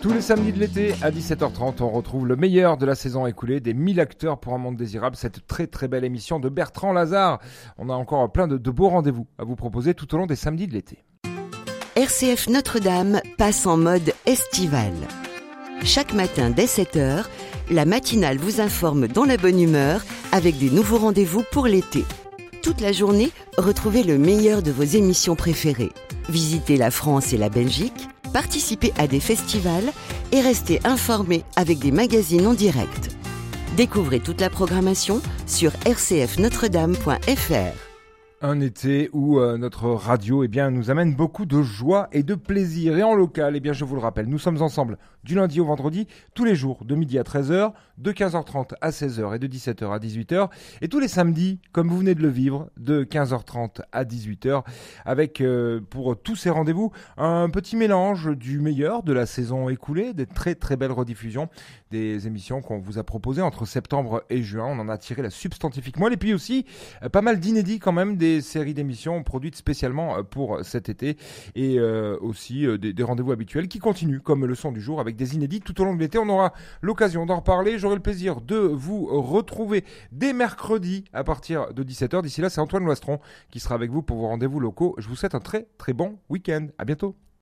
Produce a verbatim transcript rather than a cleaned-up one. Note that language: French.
Tous les samedis de l'été à dix-sept heures trente, on retrouve le meilleur de la saison écoulée, des mille acteurs pour un monde désirable, cette très très belle émission de Bertrand Lazare. On a encore plein de, de beaux rendez-vous à vous proposer tout au long des samedis de l'été. R C F Notre-Dame passe en mode estival. Chaque matin dès sept heures, la matinale vous informe dans la bonne humeur avec des nouveaux rendez-vous pour l'été. Toute la journée, retrouvez le meilleur de vos émissions préférées. Visitez la France et la Belgique, participez à des festivals et restez informés avec des magazines en direct. Découvrez toute la programmation sur r c f notre dame point f r. Un été où euh, notre radio eh bien, nous amène beaucoup de joie et de plaisir. Et en local, eh bien, je vous le rappelle, nous sommes ensemble du lundi au vendredi, tous les jours, de midi à treize heures, de quinze heures trente à seize heures et de dix-sept heures à dix-huit heures. Et tous les samedis, comme vous venez de le vivre, de quinze heures trente à dix-huit heures, avec euh, pour tous ces rendez-vous, un petit mélange du meilleur de la saison écoulée, des très très belles rediffusions, des émissions qu'on vous a proposées entre septembre et juin. On en a tiré la substantifique moelle et puis aussi euh, pas mal d'inédits quand même, des séries d'émissions produites spécialement pour cet été et euh, aussi euh, des, des rendez-vous habituels qui continuent comme le son du jour avec des inédits tout au long de l'été. On aura l'occasion d'en reparler. J'aurai le plaisir de vous retrouver dès mercredi à partir de dix-sept heures. D'ici là, c'est Antoine Loistron qui sera avec vous pour vos rendez-vous locaux. Je vous souhaite un très très bon week-end. À bientôt.